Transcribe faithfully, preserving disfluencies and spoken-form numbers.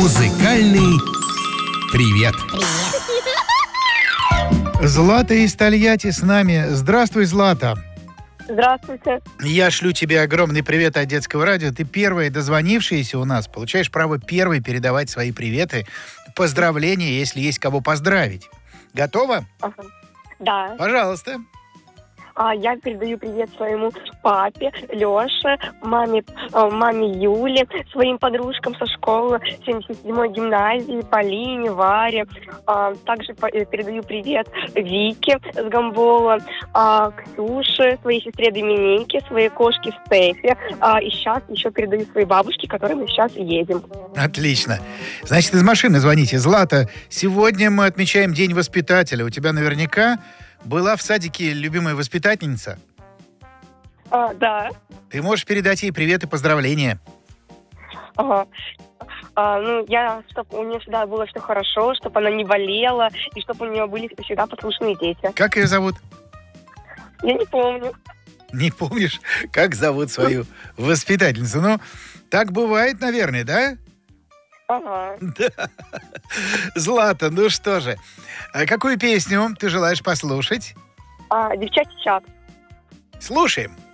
Музыкальный привет. Злата из Тольятти с нами. Здравствуй, Злата. Здравствуйте. Я шлю тебе огромный привет от Детского радио. Ты первая дозвонившаяся у нас. Получаешь право первой передавать свои приветы, поздравления, если есть кого поздравить. Готова? Ага. Да. Пожалуйста. А, я передаю привет своему папе, Лёше, маме, э, маме Юле, своим подружкам со школы семьдесят седьмой гимназии, Полине, Варе. А, также по- э, передаю привет Вике с Гамбола, а, Ксюше, своей сестре Доминике, своей кошке Стефе. А, и сейчас еще передаю своей бабушке, к которой мы сейчас едем. Отлично. Значит, из машины звоните. Злата, сегодня мы отмечаем День воспитателя. У тебя наверняка была в садике любимая воспитательница. А, да. Ты можешь передать ей привет и поздравления. Ага. А, ну, я, чтобы у нее всегда было все хорошо, чтобы она не болела, и чтобы у нее были всегда послушные дети. Как ее зовут? Я не помню. Не помнишь, как зовут свою воспитательницу? Ну, так бывает, наверное, да? Ага. Да. Злата, ну что же, а какую песню ты желаешь послушать? А, девчачий чат. Слушаем.